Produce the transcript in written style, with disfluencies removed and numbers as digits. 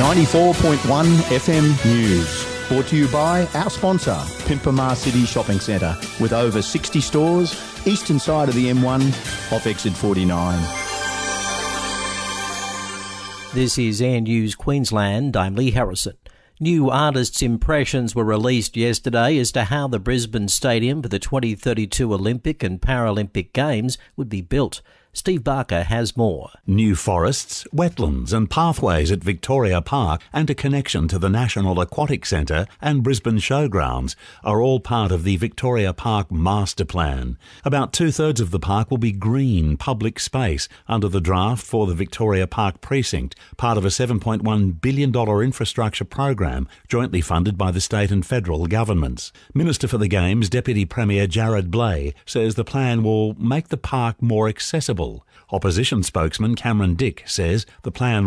94.1 FM News. Brought to you by our sponsor, Pimpamar City Shopping Centre, with over 60 stores, eastern side of the M1, off exit 49. This is Air News Queensland. I'm Lee Harrison. New artists' impressions were released yesterday as to how the Brisbane Stadium for the 2032 Olympic and Paralympic Games would be built. Steve Barker has more. New forests, wetlands and pathways at Victoria Park and a connection to the National Aquatic Centre and Brisbane Showgrounds are all part of the Victoria Park Master Plan. About two-thirds of the park will be green public space under the draft for the Victoria Park Precinct, part of a $7.1 billion infrastructure program jointly funded by the state and federal governments. Minister for the Games, Deputy Premier Jared Blay, says the plan will make the park more accessible. Opposition spokesman Cameron Dick says the plan